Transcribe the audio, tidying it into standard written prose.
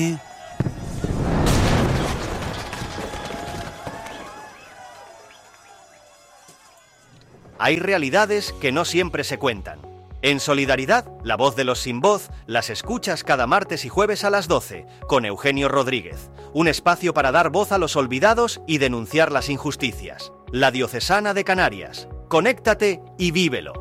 Hay realidades que no siempre se cuentan. En Solidaridad, la voz de los sin voz, las escuchas cada martes y jueves a las 12, con Eugenio Rodríguez. Un espacio para dar voz a los olvidados y denunciar las injusticias. La Diocesana de Canarias. Conéctate y vívelo.